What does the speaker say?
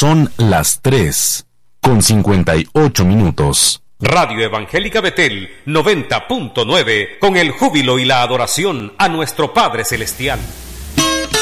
Son las 3:58. Radio Evangélica Betel 90.9, con el júbilo y la adoración a nuestro Padre Celestial.